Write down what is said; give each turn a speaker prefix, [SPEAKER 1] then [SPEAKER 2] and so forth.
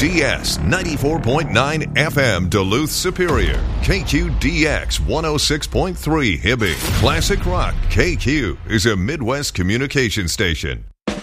[SPEAKER 1] KQDS 94.9 FM Duluth Superior. KQDX 106.3 Hibbing. Classic Rock KQ is a Midwest communication station.